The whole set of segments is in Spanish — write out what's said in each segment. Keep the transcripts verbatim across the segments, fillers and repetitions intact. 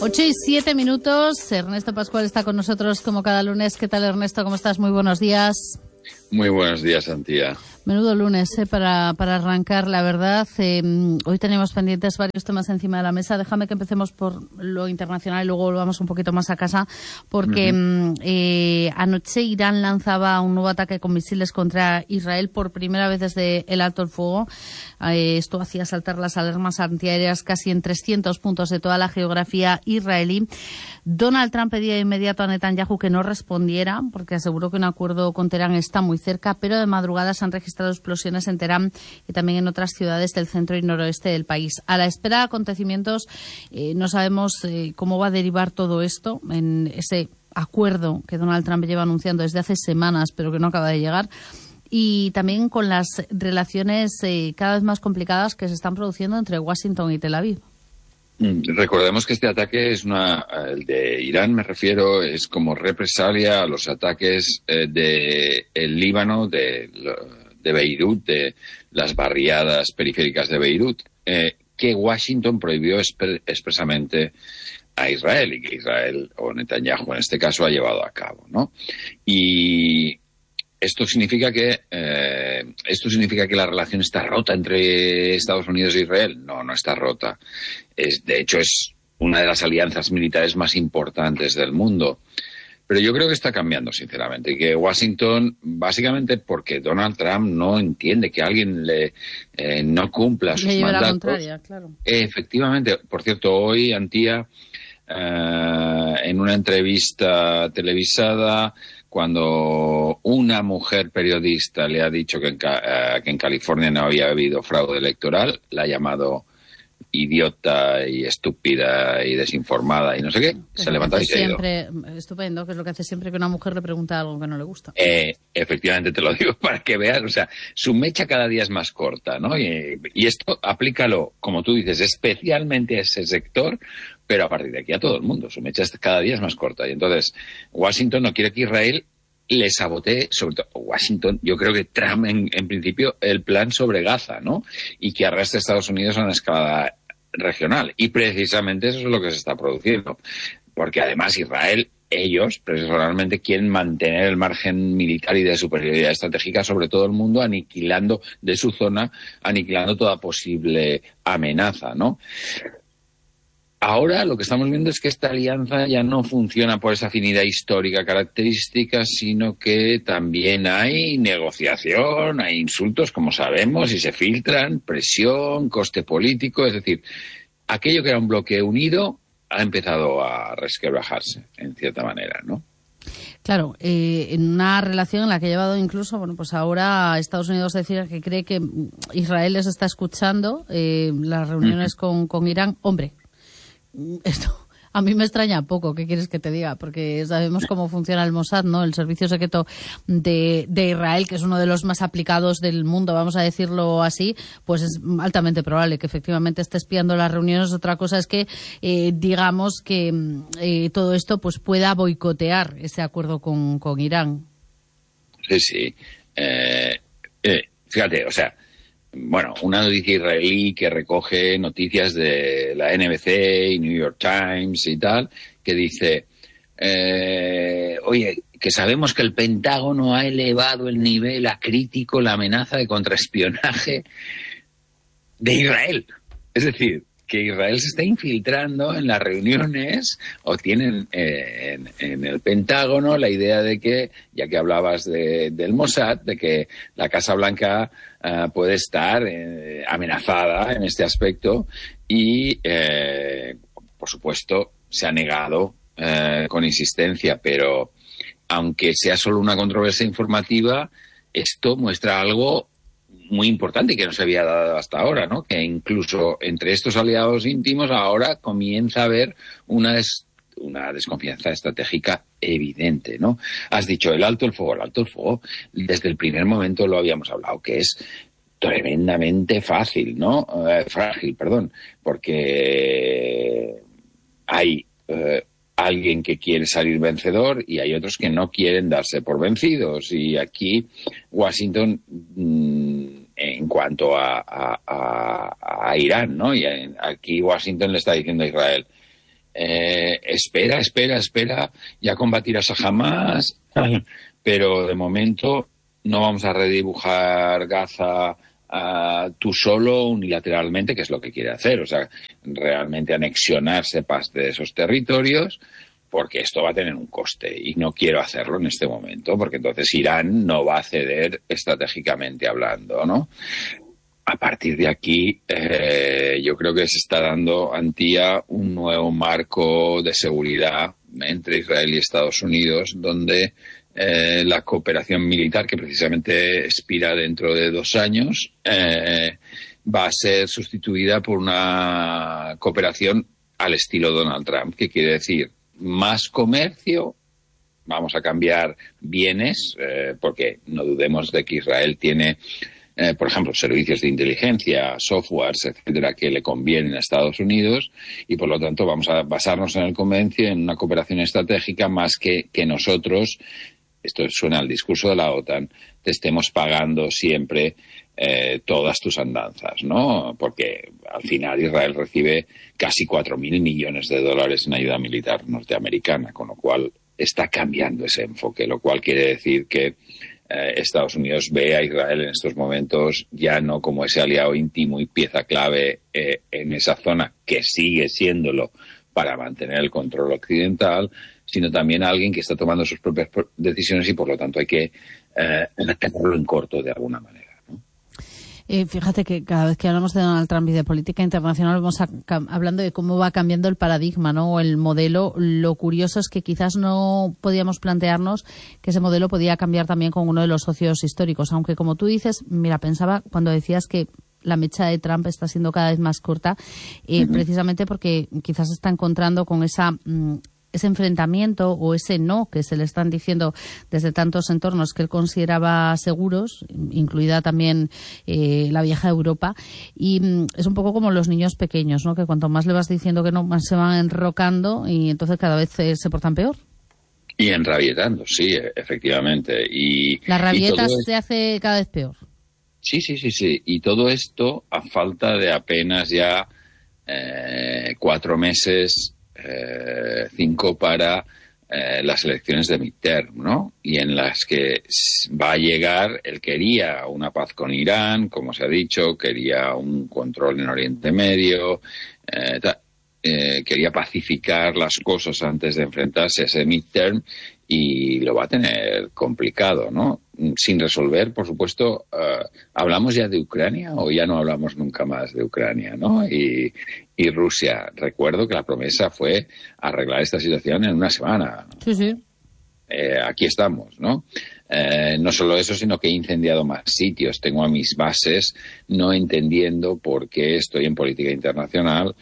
Ocho y siete minutos. Ernesto Pascual está con nosotros como cada lunes. ¿Qué tal, Ernesto? ¿Cómo estás? Muy buenos días. Muy buenos días, Antía. Menudo lunes eh, para, para arrancar, la verdad. Eh, hoy tenemos pendientes varios temas encima de la mesa. Déjame que empecemos por lo internacional y luego volvamos un poquito más a casa, porque uh-huh. eh, anoche Irán lanzaba un nuevo ataque con misiles contra Israel por primera vez desde el alto el fuego. Eh, esto hacía saltar las alarmas antiaéreas casi en trescientos puntos de toda la geografía israelí. Donald Trump pedía de inmediato a Netanyahu que no respondiera, porque aseguró que un acuerdo con Teherán está muy cerca, pero de madrugada se han registrado explosiones en Teherán y también en otras ciudades del centro y noroeste del país. A la espera de acontecimientos, eh, no sabemos eh, cómo va a derivar todo esto en ese acuerdo que Donald Trump lleva anunciando desde hace semanas, pero que no acaba de llegar. Y también con las relaciones eh, cada vez más complicadas que se están produciendo entre Washington y Tel Aviv. Recordemos que este ataque es una, el de Irán, me refiero, es como represalia a los ataques eh, de el Líbano, de, de Beirut, de las barriadas periféricas de Beirut, eh, que Washington prohibió exp- expresamente a Israel y que Israel, o Netanyahu en este caso, ha llevado a cabo, ¿no? Y esto significa que eh, esto significa que la relación está rota entre Estados Unidos e Israel. No, no está rota. Es, de hecho, es una de las alianzas militares más importantes del mundo. Pero yo creo que está cambiando, sinceramente, y que Washington, básicamente porque Donald Trump no entiende que alguien le eh, no cumpla sus le lleva mandatos. La contraria, claro. Efectivamente, por cierto, hoy Antía, eh, en una entrevista televisada, cuando una mujer periodista le ha dicho que en, uh, que en California no había habido fraude electoral, la ha llamado idiota y estúpida y desinformada y no sé qué, que se ha levantado y se ha ido. Estupendo, que es lo que hace siempre que una mujer le pregunta algo que no le gusta. Eh, efectivamente, te lo digo para que veas, o sea, su mecha cada día es más corta, ¿no? Y, y esto aplícalo, como tú dices, especialmente a ese sector, pero a partir de aquí a todo el mundo. Su mecha cada día es más corta. Y entonces, Washington no quiere que Israel le sabotee, sobre todo Washington, yo creo que Trump, en, en principio, el plan sobre Gaza, ¿no? Y que arrastre a Estados Unidos a una escala regional. Y precisamente eso es lo que se está produciendo. Porque además Israel, ellos personalmente quieren mantener el margen militar y de superioridad estratégica sobre todo el mundo, aniquilando de su zona, aniquilando toda posible amenaza, ¿no? Ahora lo que estamos viendo es que esta alianza ya no funciona por esa afinidad histórica característica, sino que también hay negociación, hay insultos, como sabemos, y se filtran, presión, coste político, es decir, aquello que era un bloque unido ha empezado a resquebrajarse, en cierta manera, ¿no? Claro, eh, en una relación en la que ha llevado incluso, bueno, pues ahora Estados Unidos decir que cree que Israel les está escuchando, eh, las reuniones uh-huh. con, con Irán, hombre. Esto a mí me extraña poco, ¿qué quieres que te diga? Porque sabemos cómo funciona el Mossad, ¿no? El servicio secreto de, de Israel, que es uno de los más aplicados del mundo, vamos a decirlo así, pues es altamente probable que efectivamente esté espiando las reuniones. Otra cosa es que eh, digamos que eh, todo esto pues pueda boicotear ese acuerdo con, con Irán. Sí, sí. Eh, eh, fíjate, o sea, bueno, una noticia israelí que recoge noticias de la N B C y New York Times y tal, que dice, eh, oye, que sabemos que el Pentágono ha elevado el nivel a crítico la amenaza de contraespionaje de Israel. Es decir, que Israel se está infiltrando en las reuniones o tienen eh, en, en el Pentágono la idea de que, ya que hablabas de, del Mossad, de que la Casa Blanca uh, puede estar eh, amenazada en este aspecto y, eh, por supuesto, se ha negado eh, con insistencia, pero aunque sea solo una controversia informativa, esto muestra algo muy importante y que no se había dado hasta ahora, ¿no? Que incluso entre estos aliados íntimos ahora comienza a haber una, des, una desconfianza estratégica evidente, ¿no? Has dicho el alto el fuego, el alto el fuego, desde el primer momento lo habíamos hablado, que es tremendamente fácil, ¿no? Eh, frágil, perdón, porque hay eh, alguien que quiere salir vencedor y hay otros que no quieren darse por vencidos. Y aquí Washington, mmm, en cuanto a, a, a, a Irán, ¿no? Y aquí Washington le está diciendo a Israel, eh, espera, espera, espera, ya combatirás a Hamás, pero de momento no vamos a redibujar Gaza Uh, tú solo, unilateralmente, que es lo que quiere hacer, o sea, realmente anexionarse parte de esos territorios, porque esto va a tener un coste y no quiero hacerlo en este momento, porque entonces Irán no va a ceder estratégicamente hablando, ¿no? A partir de aquí, eh, yo creo que se está dando Antía un nuevo marco de seguridad entre Israel y Estados Unidos, donde Eh, la cooperación militar, que precisamente expira dentro de dos años, eh, va a ser sustituida por una cooperación al estilo Donald Trump, que quiere decir más comercio, vamos a cambiar bienes, eh, porque no dudemos de que Israel tiene, eh, por ejemplo, servicios de inteligencia, softwares, etcétera, que le convienen a Estados Unidos, y por lo tanto vamos a basarnos en el comercio, en una cooperación estratégica, más que que nosotros, esto suena al discurso de la OTAN, te estemos pagando siempre eh, todas tus andanzas, ¿no? Porque al final Israel recibe casi cuatro mil millones de dólares en ayuda militar norteamericana, con lo cual está cambiando ese enfoque, lo cual quiere decir que eh, Estados Unidos ve a Israel en estos momentos ya no como ese aliado íntimo y pieza clave eh, en esa zona, que sigue siéndolo para mantener el control occidental, sino también a alguien que está tomando sus propias decisiones y por lo tanto hay que eh, tenerlo en corto de alguna manera, ¿no? Eh, fíjate que cada vez que hablamos de Donald Trump y de política internacional vamos a, hablando de cómo va cambiando el paradigma, ¿no? O el modelo. Lo curioso es que quizás no podíamos plantearnos que ese modelo podía cambiar también con uno de los socios históricos, aunque como tú dices, mira, pensaba cuando decías que la mecha de Trump está siendo cada vez más corta, eh, uh-huh. precisamente porque quizás se está encontrando con esa mm, ese enfrentamiento o ese no que se le están diciendo desde tantos entornos que él consideraba seguros, incluida también eh, la vieja Europa, y mm, es un poco como los niños pequeños, ¿no? Que cuanto más le vas diciendo que no, más se van enrocando y entonces cada vez se, se portan peor. Y enrabietando, sí, efectivamente. Y la rabieta y se hace cada vez peor. Sí, sí, sí, sí. Y todo esto a falta de apenas ya eh, cuatro meses, eh, cinco para eh, las elecciones de midterm, ¿no? Y en las que va a llegar, él quería una paz con Irán, como se ha dicho, quería un control en Oriente Medio, eh, eh, quería pacificar las cosas antes de enfrentarse a ese midterm y lo va a tener complicado, ¿no? Sin resolver, por supuesto. Uh, ¿hablamos ya de Ucrania o ya no hablamos nunca más de Ucrania, ¿no? Y, y Rusia. Recuerdo que la promesa fue arreglar esta situación en una semana. Sí, sí. Eh, aquí estamos, ¿no? Eh, no solo eso, sino que he incendiado más sitios. Tengo a mis bases no entendiendo por qué estoy en política internacional.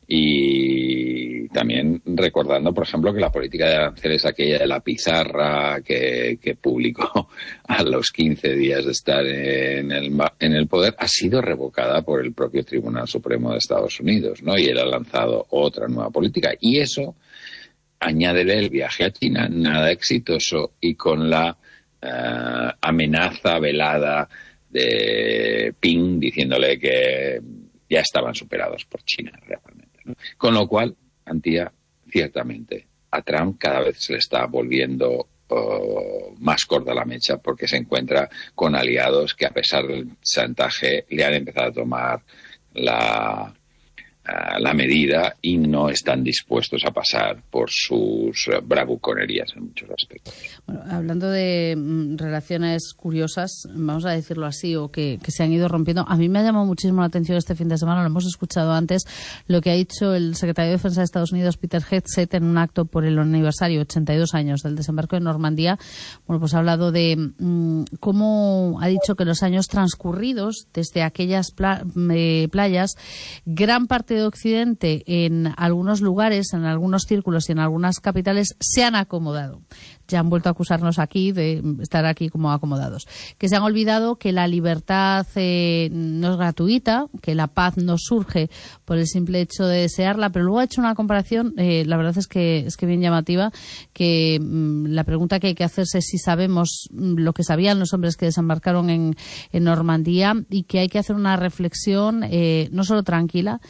Y también recordando, por ejemplo, que la política de aranceles, aquella de la pizarra que, que publicó a los quince días de estar en el, en el poder, ha sido revocada por el propio Tribunal Supremo de Estados Unidos, ¿no? Y él ha lanzado otra nueva política. Y eso, añádele el viaje a China, nada exitoso, y con la uh, amenaza velada de Ping diciéndole que ya estaban superados por China realmente. Con lo cual, Antía, ciertamente, a Trump cada vez se le está volviendo uh, más corta la mecha porque se encuentra con aliados que, a pesar del chantaje, le han empezado a tomar la, uh, la medida y no están dispuestos a pasar por sus uh, bravuconerías en muchos aspectos. Bueno, hablando de mm, relaciones curiosas, vamos a decirlo así, o que, que se han ido rompiendo, a mí me ha llamado muchísimo la atención este fin de semana, lo hemos escuchado antes, lo que ha dicho el secretario de Defensa de Estados Unidos, Peter Hegseth, en un acto por el aniversario, ochenta y dos años del desembarco en Normandía. Bueno, pues ha hablado de mmm, cómo ha dicho que los años transcurridos desde aquellas pla- eh, playas, gran parte de Occidente, en algunos lugares, en algunos círculos y en algunas capitales, se han acomodado. Ya han vuelto a acusarnos aquí de estar aquí como acomodados. Que se han olvidado que la libertad eh, no es gratuita, que la paz no surge por el simple hecho de desearla, pero luego ha hecho una comparación, eh, la verdad es que es que bien llamativa, que mmm, la pregunta que hay que hacerse es si sabemos mmm, lo que sabían los hombres que desembarcaron en, en Normandía, y que hay que hacer una reflexión eh, no solo tranquila,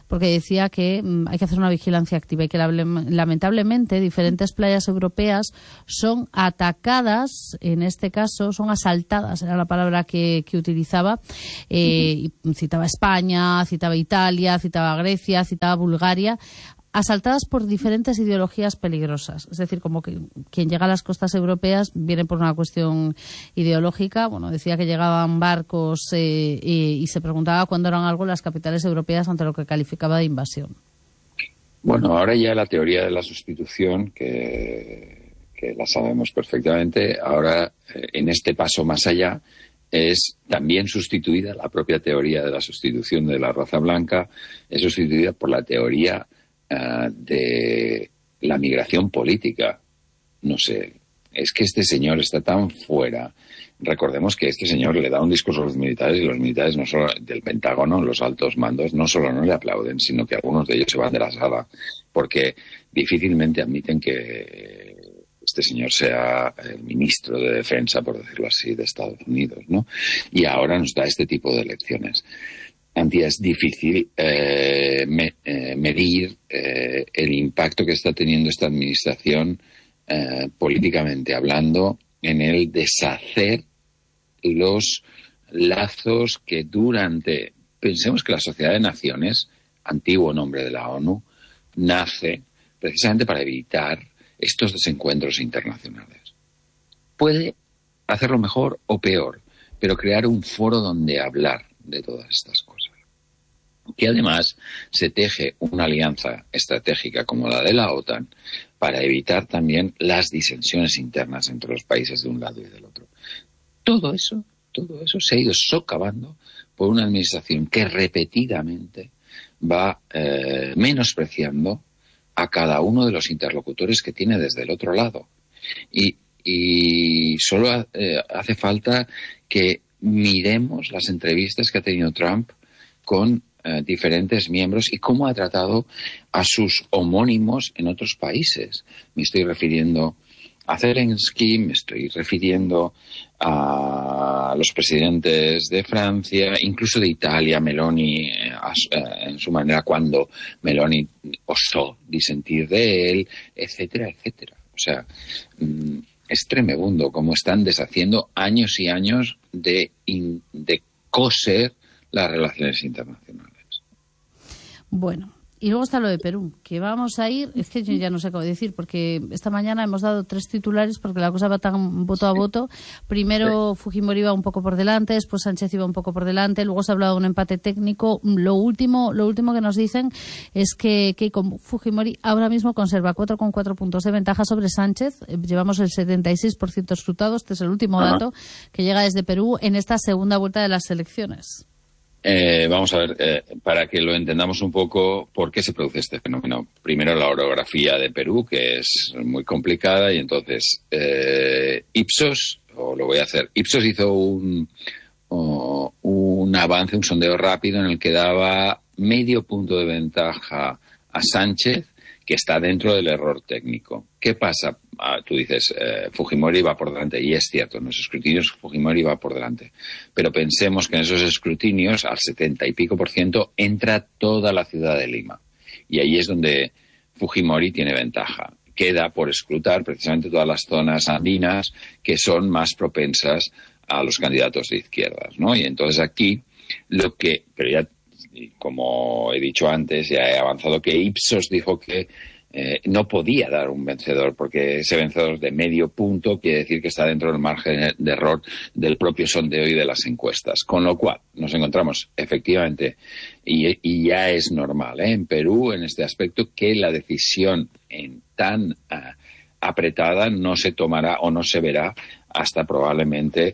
porque decía que mm, hay que hacer una vigilancia activa y que la, lamentablemente diferentes playas europeas son atacadas, en este caso son asaltadas, era la palabra que, que utilizaba, eh, y citaba España, citaba Italia, citaba Grecia, citaba Bulgaria, asaltadas por diferentes ideologías peligrosas. Es decir, como que quien llega a las costas europeas viene por una cuestión ideológica. Bueno, decía que llegaban barcos eh, y, y se preguntaba cuándo eran algo las capitales europeas ante lo que calificaba de invasión. Bueno, ahora ya la teoría de la sustitución, que, que la sabemos perfectamente, ahora eh, en este paso más allá es también sustituida la propia teoría de la sustitución de la raza blanca, es sustituida por la teoría Uh, de la migración política. No sé, es que este señor está tan fuera. Recordemos que este señor le da un discurso a los militares y los militares no solo del Pentágono, los altos mandos, no solo no le aplauden, sino que algunos de ellos se van de la sala porque difícilmente admiten que este señor sea el ministro de Defensa, por decirlo así, de Estados Unidos, ¿no? Y ahora nos da este tipo de lecciones. Antía, es difícil eh, me, eh, medir eh, el impacto que está teniendo esta administración eh, políticamente hablando en el deshacer los lazos que durante... Pensemos que la Sociedad de Naciones, antiguo nombre de la ONU, nace precisamente para evitar estos desencuentros internacionales. Puede hacerlo mejor o peor, pero crear un foro donde hablar de todas estas cosas. Que además se teje una alianza estratégica como la de la OTAN para evitar también las disensiones internas entre los países de un lado y del otro. Todo eso, todo eso se ha ido socavando por una administración que repetidamente va eh, menospreciando a cada uno de los interlocutores que tiene desde el otro lado. Y, y solo eh, hace falta que miremos las entrevistas que ha tenido Trump con eh, diferentes miembros y cómo ha tratado a sus homónimos en otros países. Me estoy refiriendo a Zelensky, me estoy refiriendo a los presidentes de Francia, incluso de Italia, Meloni, eh, en su manera cuando Meloni osó disentir de él, etcétera, etcétera. O sea, es tremebundo cómo están deshaciendo años y años de, in, de coser las relaciones internacionales. Bueno, y luego está lo de Perú, que vamos a ir, es que yo ya no sé cómo decir, porque esta mañana hemos dado tres titulares porque la cosa va tan voto a voto. Primero sí. Fujimori iba un poco por delante, después Sánchez iba un poco por delante, luego se ha hablado de un empate técnico. Lo último lo último que nos dicen es que Keiko Fujimori ahora mismo conserva cuatro coma cuatro puntos de ventaja sobre Sánchez. Llevamos el setenta y seis por ciento escrutado, este es el último Ajá. dato que llega desde Perú en esta segunda vuelta de las elecciones. Eh, vamos a ver, eh, para que lo entendamos un poco, ¿por qué se produce este fenómeno? Primero, la orografía de Perú, que es muy complicada, y entonces eh, Ipsos, o lo voy a hacer, Ipsos hizo un, oh, un avance, un sondeo rápido en el que daba medio punto de ventaja a Sánchez, que está dentro del error técnico. ¿Qué pasa? Ah, tú dices, eh, Fujimori va por delante, y es cierto, en los escrutinios Fujimori va por delante. Pero pensemos que en esos escrutinios, al setenta y pico por ciento, entra toda la ciudad de Lima. Y ahí es donde Fujimori tiene ventaja. Queda por escrutar precisamente todas las zonas andinas que son más propensas a los candidatos de izquierdas, ¿no? Y entonces aquí, lo que, pero ya, como he dicho antes, ya he avanzado que Ipsos dijo que Eh, no podía dar un vencedor, porque ese vencedor de medio punto quiere decir que está dentro del margen de error del propio sondeo y de las encuestas. Con lo cual, nos encontramos efectivamente, y, y ya es normal ¿eh? en Perú, en este aspecto, que la decisión en tan uh, apretada no se tomará o no se verá hasta probablemente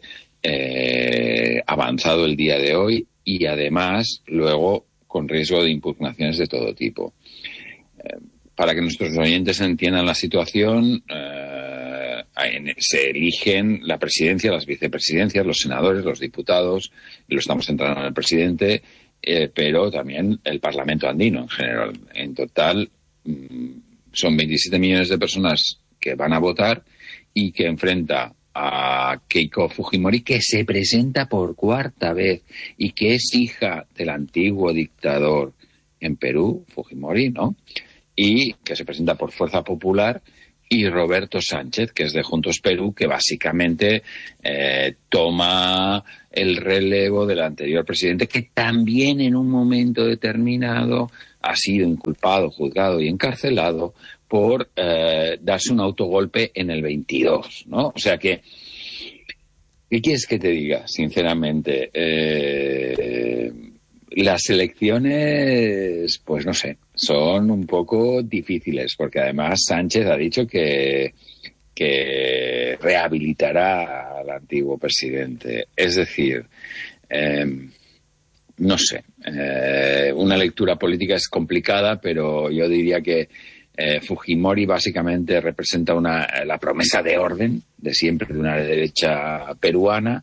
eh, avanzado el día de hoy, y además luego con riesgo de impugnaciones de todo tipo. Eh, Para que nuestros oyentes entiendan la situación, eh, se eligen la presidencia, las vicepresidencias, los senadores, los diputados, y lo estamos centrando en el presidente, eh, pero también el Parlamento andino en general. En total, mmm, son veintisiete millones de personas que van a votar y que enfrenta a Keiko Fujimori, que se presenta por cuarta vez y que es hija del antiguo dictador en Perú, Fujimori, ¿no? Y que se presenta por Fuerza Popular, y Roberto Sánchez, que es de Juntos Perú, que básicamente eh, toma el relevo del anterior presidente, que también en un momento determinado ha sido inculpado, juzgado y encarcelado por eh, darse un autogolpe en el veintidós, ¿no? O sea que, ¿qué quieres que te diga, sinceramente? Eh, las elecciones, pues no sé, son un poco difíciles, porque además Sánchez ha dicho que, que rehabilitará al antiguo presidente. Es decir, eh, no sé, eh, una lectura política es complicada, pero yo diría que eh, Fujimori básicamente representa una, la promesa de orden de siempre de una derecha peruana,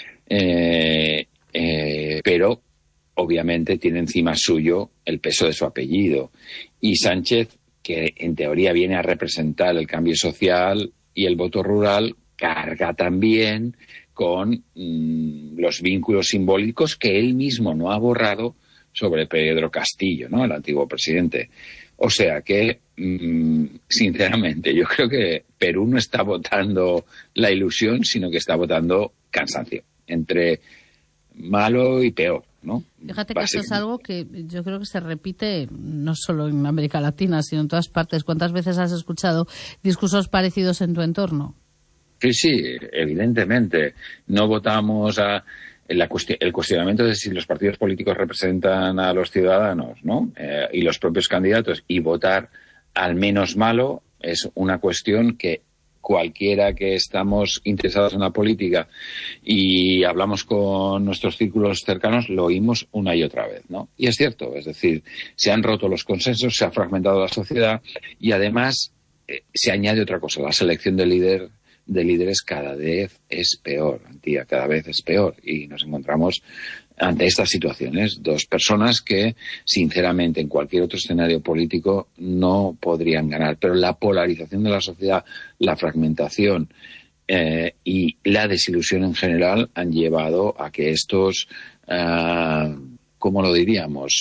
eh, eh, pero obviamente tiene encima suyo el peso de su apellido. Y Sánchez, que en teoría viene a representar el cambio social y el voto rural, carga también con mmm, los vínculos simbólicos que él mismo no ha borrado sobre Pedro Castillo, ¿no?, el antiguo presidente. O sea que, mmm, sinceramente, yo creo que Perú no está votando la ilusión, sino que está votando cansancio, entre malo y peor, ¿no? Fíjate que esto es algo que yo creo que se repite no solo en América Latina, sino en todas partes. ¿Cuántas veces has escuchado discursos parecidos en tu entorno? Sí, sí, evidentemente. No votamos a la cuestión, el cuestionamiento de si los partidos políticos representan a los ciudadanos, ¿no? Eh, y los propios candidatos, y votar al menos malo es una cuestión que cualquiera que estamos interesados en la política y hablamos con nuestros círculos cercanos, lo oímos una y otra vez, ¿no? Y es cierto, es decir, se han roto los consensos, se ha fragmentado la sociedad y además eh, se añade otra cosa, la selección de líder de líderes cada vez es peor, tía, cada vez es peor, y nos encontramos ante estas situaciones, dos personas que, sinceramente, en cualquier otro escenario político no podrían ganar. Pero la polarización de la sociedad, la fragmentación eh, y la desilusión en general han llevado a que estos, uh, ¿cómo lo diríamos?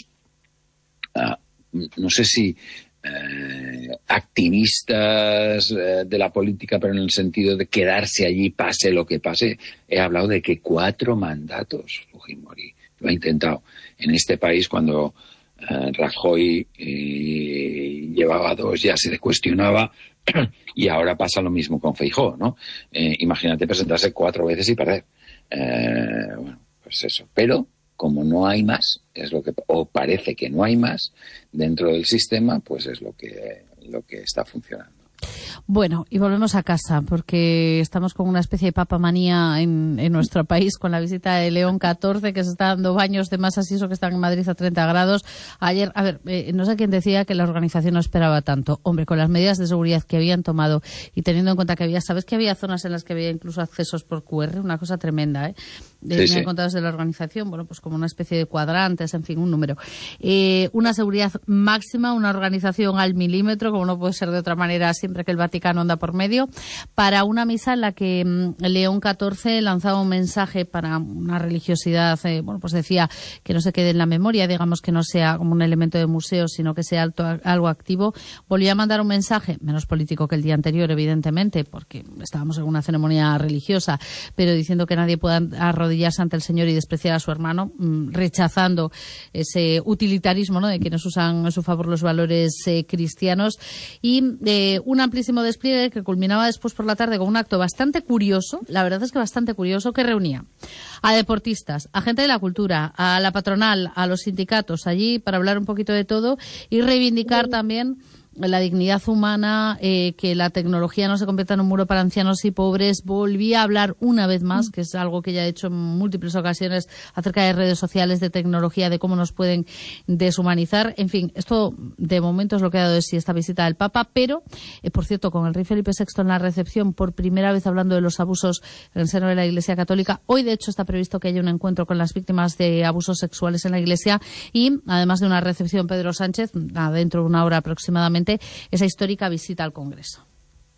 Uh, no sé si eh, activistas eh, de la política, pero en el sentido de quedarse allí pase lo que pase. He hablado de que cuatro mandatos Fujimori lo ha intentado en este país cuando eh, Rajoy eh, llevaba dos, ya se le cuestionaba, y ahora pasa lo mismo con Feijóo, ¿no? Eh, imagínate presentarse cuatro veces y perder. Eh, bueno, pues eso. Pero como no hay más, es lo que, o parece que no hay más dentro del sistema, pues es lo que, lo que está funcionando. Bueno, y volvemos a casa, porque estamos con una especie de papamanía en, en nuestro país, con la visita de León catorce, que se está dando baños de masas y eso, que están en Madrid a treinta grados. Ayer, a ver, eh, no sé quién decía que la organización no esperaba tanto. Hombre, con las medidas de seguridad que habían tomado y teniendo en cuenta que había, ¿sabes que había zonas en las que había incluso accesos por cu erre? Una cosa tremenda, ¿eh? De, sí, sí. Me han contado desde la organización, bueno, pues como una especie de cuadrantes, en fin, un número. Eh, una seguridad máxima, una organización al milímetro, como no puede ser de otra manera, siempre que el Vaticano anda por medio, para una misa en la que mm, León catorce lanzaba un mensaje para una religiosidad, eh, bueno, pues decía que no se quede en la memoria, digamos, que no sea como un elemento de museo, sino que sea alto, algo activo. Volvía a mandar un mensaje, menos político que el día anterior, evidentemente, porque estábamos en una ceremonia religiosa, pero diciendo que nadie pueda arrodillarse ante el Señor y despreciar a su hermano, mm, rechazando ese utilitarismo, ¿no?, de quienes usan a su favor los valores eh, cristianos, y eh, un amplísimo despliegue que culminaba después por la tarde con un acto bastante curioso, la verdad es que bastante curioso, que reunía a deportistas, a gente de la cultura, a la patronal, a los sindicatos allí para hablar un poquito de todo y reivindicar también la dignidad humana, eh, que la tecnología no se convierta en un muro para ancianos y pobres. Volví a hablar una vez más, que es algo que ya he hecho en múltiples ocasiones, acerca de redes sociales, de tecnología, de cómo nos pueden deshumanizar. En fin, esto de momento es lo que ha dado de sí esta visita del Papa, pero, eh, por cierto, con el rey Felipe sexto en la recepción, por primera vez hablando de los abusos en el seno de la Iglesia Católica. Hoy, de hecho, está previsto que haya un encuentro con las víctimas de abusos sexuales en la Iglesia y, además de una recepción, Pedro Sánchez, dentro de una hora aproximadamente, esa histórica visita al Congreso.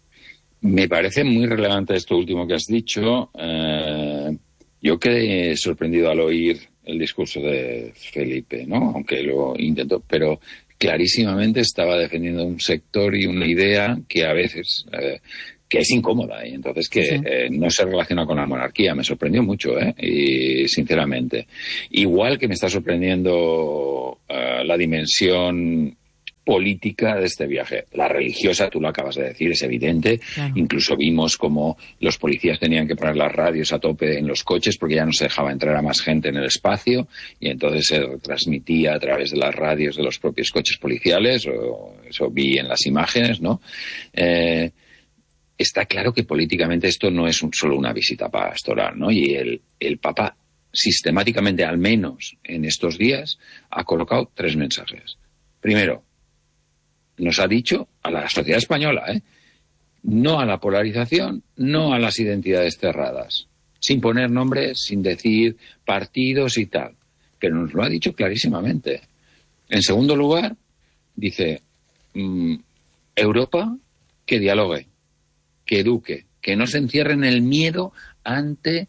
Me parece muy relevante esto último que has dicho. Eh, yo quedé sorprendido al oír el discurso de Felipe, ¿no? Aunque lo intentó, pero clarísimamente estaba defendiendo un sector y una idea que a veces eh, que es incómoda y entonces que sí. eh, no se relaciona con la monarquía. Me sorprendió mucho, ¿eh? Y sinceramente, igual que me está sorprendiendo uh, la dimensión política de este viaje. La religiosa, tú lo acabas de decir, es evidente. Claro. Incluso vimos como los policías tenían que poner las radios a tope en los coches porque ya no se dejaba entrar a más gente en el espacio y entonces se transmitía a través de las radios de los propios coches policiales, o eso vi en las imágenes, ¿no? Eh, está claro que políticamente esto no es un, solo una visita pastoral, ¿no? Y el, el Papa sistemáticamente, al menos en estos días, ha colocado tres mensajes. Primero, nos ha dicho a la sociedad española, ¿eh? No a la polarización, no a las identidades cerradas, sin poner nombres, sin decir partidos y tal, pero nos lo ha dicho clarísimamente. En segundo lugar, dice, mmm, Europa que dialogue, que eduque, que no se encierre en el miedo ante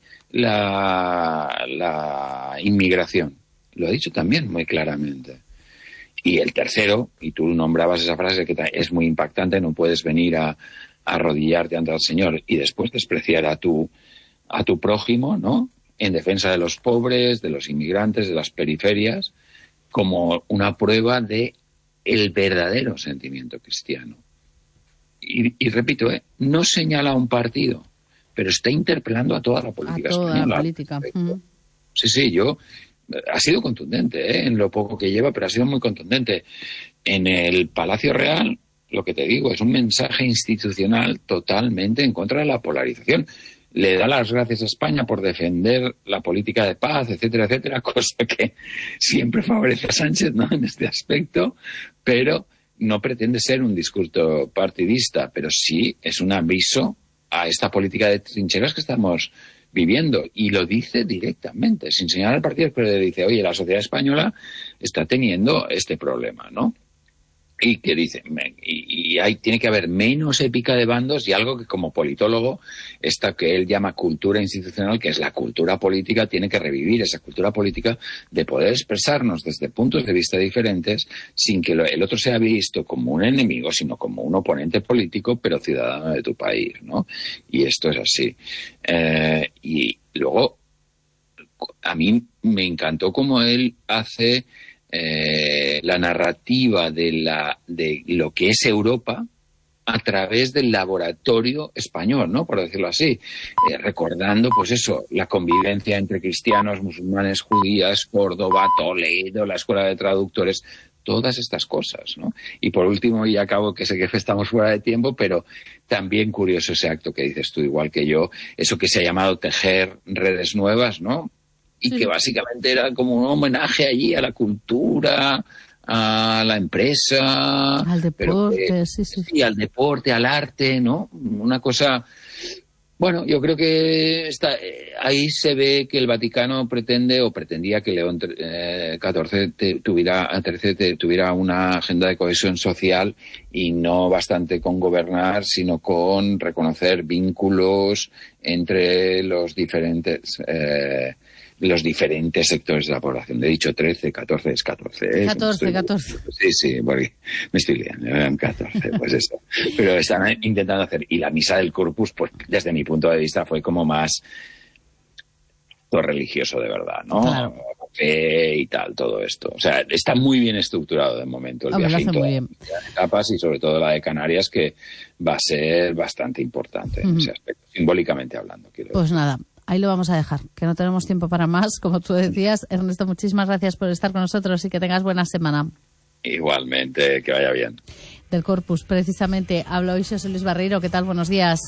la, la inmigración. Lo ha dicho también muy claramente. Y el tercero, y tú nombrabas esa frase que es muy impactante, no puedes venir a, a arrodillarte ante el Señor y después despreciar a tu, a tu prójimo, ¿no? En defensa de los pobres, de los inmigrantes, de las periferias, como una prueba de el verdadero sentimiento cristiano. Y, y repito, ¿eh? No señala a un partido, pero está interpelando a toda la política a toda española. La política. Mm. Sí, sí, yo... Ha sido contundente, ¿eh? En lo poco que lleva, pero ha sido muy contundente. En el Palacio Real, lo que te digo, es un mensaje institucional totalmente en contra de la polarización. Le da las gracias a España por defender la política de paz, etcétera, etcétera, cosa que siempre favorece a Sánchez, ¿no? En este aspecto, pero no pretende ser un discurso partidista, pero sí es un aviso a esta política de trincheras que estamos viviendo, y lo dice directamente, sin señalar al partido, pero le dice, oye, la sociedad española está teniendo este problema, ¿no? Y que dice, y, y hay, tiene que haber menos épica de bandos y algo que como politólogo, esta que él llama cultura institucional, que es la cultura política, tiene que revivir esa cultura política de poder expresarnos desde puntos de vista diferentes sin que el otro sea visto como un enemigo, sino como un oponente político, pero ciudadano de tu país, ¿no? Y esto es así. Eh, y luego, a mí me encantó cómo él hace... Eh, la narrativa de la de lo que es Europa a través del laboratorio español, ¿no? Por decirlo así, eh, recordando, pues eso, la convivencia entre cristianos, musulmanes, judías, Córdoba, Toledo, la escuela de traductores, todas estas cosas, ¿no? Y por último, y acabo que sé que estamos fuera de tiempo, pero también curioso ese acto que dices tú, igual que yo, eso que se ha llamado tejer redes nuevas, ¿no? Y sí. Que básicamente era como un homenaje allí a la cultura, a la empresa... Al deporte, que, sí, sí. Sí, al deporte, al arte, ¿no? Una cosa... Bueno, yo creo que está, ahí se ve que el Vaticano pretende, o pretendía que León catorce tuviera, trece tuviera una agenda de cohesión social y no bastante con gobernar, sino con reconocer vínculos entre los diferentes... Eh, los diferentes sectores de la población. He dicho trece, catorce, es catorce. ¿eh? catorce, estoy... catorce. Sí, sí, porque me estoy liando, eran catorce, pues eso. Pero están intentando hacer, y la misa del Corpus, pues desde mi punto de vista fue como más todo religioso de verdad, ¿no? Claro. Fe y tal, todo esto. O sea, está muy bien estructurado de momento el viaje en todas las etapas y sobre todo la de Canarias, que va a ser bastante importante en uh-huh. ese aspecto, simbólicamente hablando. Quiero pues decir. Nada. Ahí lo vamos a dejar, que no tenemos tiempo para más, como tú decías. Ernesto, muchísimas gracias por estar con nosotros y que tengas buena semana. Igualmente, que vaya bien. Del Corpus, precisamente, habla hoy José Luis Barreiro. ¿Qué tal? Buenos días.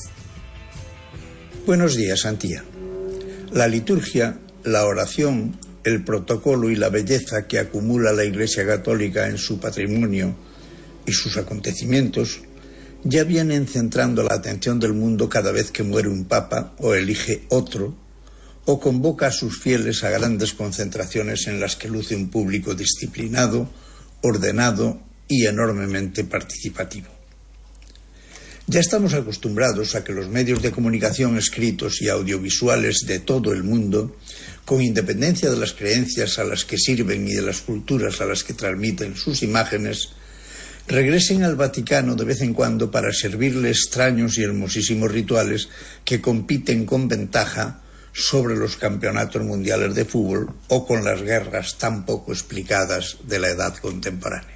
Buenos días, Antía. La liturgia, la oración, el protocolo y la belleza que acumula la Iglesia Católica en su patrimonio y sus acontecimientos ya vienen centrando la atención del mundo cada vez que muere un papa o elige otro, o convoca a sus fieles a grandes concentraciones en las que luce un público disciplinado, ordenado y enormemente participativo. Ya estamos acostumbrados a que los medios de comunicación escritos y audiovisuales de todo el mundo, con independencia de las creencias a las que sirven y de las culturas a las que transmiten sus imágenes, regresen al Vaticano de vez en cuando para servirle extraños y hermosísimos rituales que compiten con ventaja sobre los campeonatos mundiales de fútbol o con las guerras tan poco explicadas de la edad contemporánea.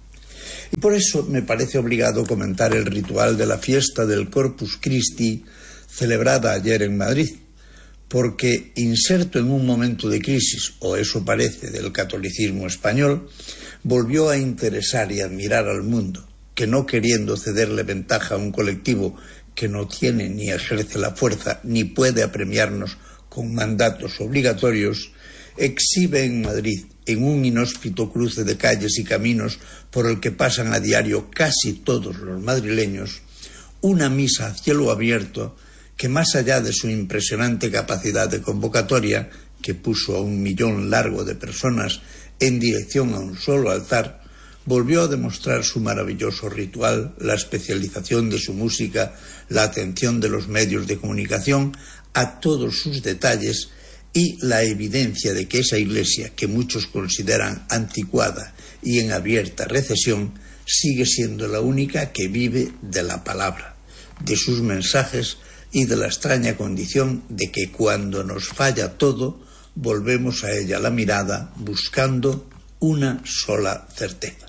Y por eso me parece obligado comentar el ritual de la fiesta del Corpus Christi celebrada ayer en Madrid, porque inserto en un momento de crisis, o eso parece, del catolicismo español, volvió a interesar y admirar al mundo, que no queriendo cederle ventaja a un colectivo que no tiene ni ejerce la fuerza ni puede apremiarnos con mandatos obligatorios, exhibe en Madrid, en un inhóspito cruce de calles y caminos por el que pasan a diario casi todos los madrileños, una misa a cielo abierto que, más allá de su impresionante capacidad de convocatoria, que puso a un millón largo de personas en dirección a un solo altar, volvió a demostrar su maravilloso ritual, la especialización de su música, la atención de los medios de comunicación a todos sus detalles y la evidencia de que esa iglesia, que muchos consideran anticuada y en abierta recesión, sigue siendo la única que vive de la palabra, de sus mensajes y de la extraña condición de que cuando nos falla todo, volvemos a ella la mirada buscando una sola certeza.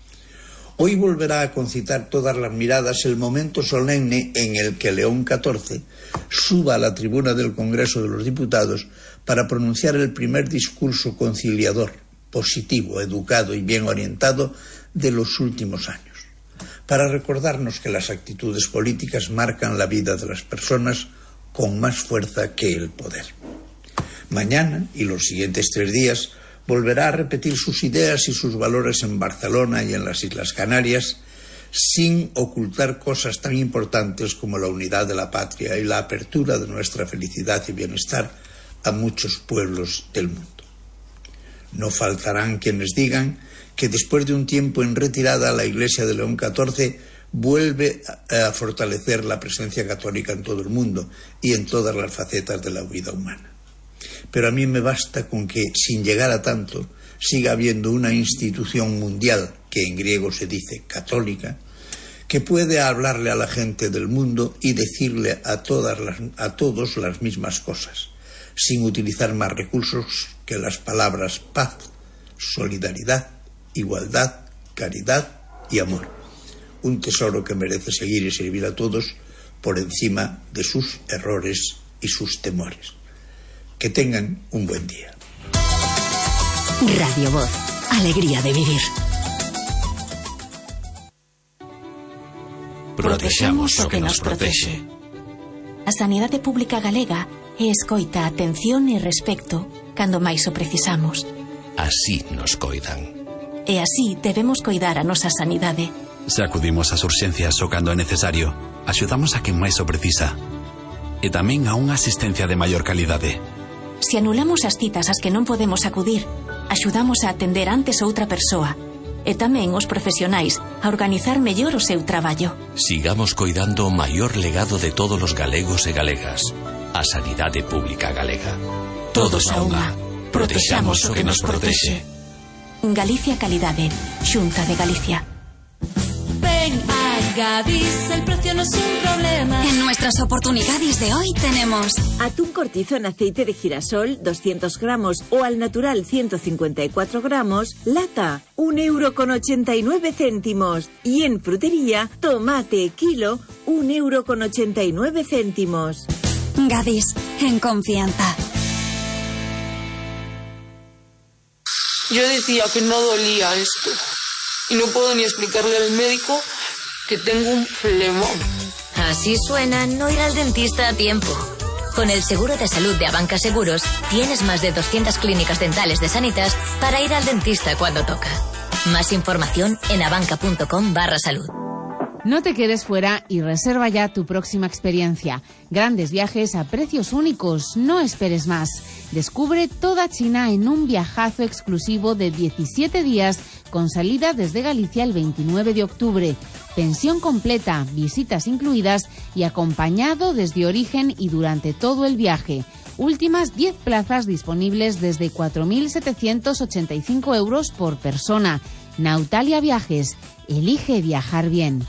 Hoy volverá a concitar todas las miradas el momento solemne en el que León catorce suba a la tribuna del Congreso de los Diputados para pronunciar el primer discurso conciliador, positivo, educado y bien orientado de los últimos años, para recordarnos que las actitudes políticas marcan la vida de las personas con más fuerza que el poder. Mañana y los siguientes tres días volverá a repetir sus ideas y sus valores en Barcelona y en las Islas Canarias, sin ocultar cosas tan importantes como la unidad de la patria y la apertura de nuestra felicidad y bienestar a muchos pueblos del mundo. No faltarán quienes digan que después de un tiempo en retirada la Iglesia de León catorce vuelve a fortalecer la presencia católica en todo el mundo y en todas las facetas de la vida humana. Pero a mí me basta con que, sin llegar a tanto, siga habiendo una institución mundial, que en griego se dice católica, que puede hablarle a la gente del mundo y decirle a, todas las, a todos las mismas cosas, sin utilizar más recursos que las palabras paz, solidaridad, igualdad, caridad y amor. Un tesoro que merece seguir y servir a todos por encima de sus errores y sus temores. Que tengan un buen día. Radio Voz, alegría de vivir. Protexamos o que nos protexe. A sanidade pública galega é escoita, atención e respecto cando máis o precisamos. Así nos coidan. E así debemos coidar a nosa sanidade. Se acudimos ás urxencias o cando é necesario, axudamos a quen máis o precisa. E tamén a unha asistencia de maior calidade. Se anulamos as citas ás que non podemos acudir, axudamos a atender antes outra persoa e tamén os profesionais a organizar mellor o seu traballo. Sigamos coidando o maior legado de todos os galegos e galegas, a sanidade pública galega. Todos a unha. Protexamos o que nos protexe. Galicia Calidade, Xunta de Galicia. Ven a Gadis, el precio no es un problema. En nuestras oportunidades de hoy tenemos atún cortizo en aceite de girasol doscientos gramos o al natural ciento cincuenta y cuatro gramos, lata, un euro con ochenta y nueve céntimos. Y en frutería, tomate kilo, un euro con ochenta y nueve céntimos. Gadis, en confianza. Yo decía que no dolía esto y no puedo ni explicarle al médico que tengo un flemón. Así suena no ir al dentista a tiempo. Con el seguro de salud de Abanca Seguros tienes más de doscientas clínicas dentales de Sanitas para ir al dentista cuando toca. Más información en abanca.com barra salud. No te quedes fuera y reserva ya tu próxima experiencia. Grandes viajes a precios únicos, no esperes más. Descubre toda China en un viajazo exclusivo de diecisiete días con salida desde Galicia el veintinueve de octubre. pensión completa, visitas incluidas y acompañado desde origen y durante todo el viaje. Últimas diez plazas disponibles desde cuatro mil setecientos ochenta y cinco euros por persona. Nautalia Viajes. Elige viajar bien.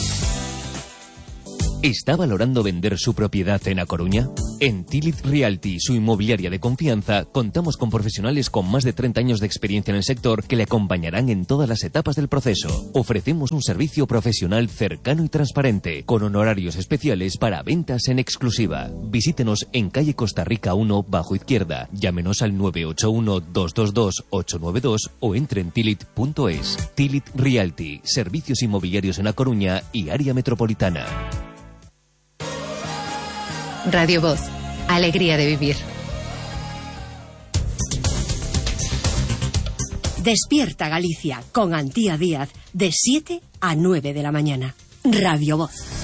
¿Está valorando vender su propiedad en A Coruña? En Tilit Realty, su inmobiliaria de confianza, contamos con profesionales con más de treinta años de experiencia en el sector que le acompañarán en todas las etapas del proceso. Ofrecemos un servicio profesional cercano y transparente, con honorarios especiales para ventas en exclusiva. Visítenos en calle Costa Rica uno, bajo izquierda. Llámenos al nueve ocho uno, dos dos dos, ocho nueve dos o entre en tilit punto es. Tilit Realty, servicios inmobiliarios en A Coruña y área metropolitana. Radio Voz, alegría de vivir. Despierta Galicia con Antía Díaz de siete a nueve de la mañana. Radio Voz.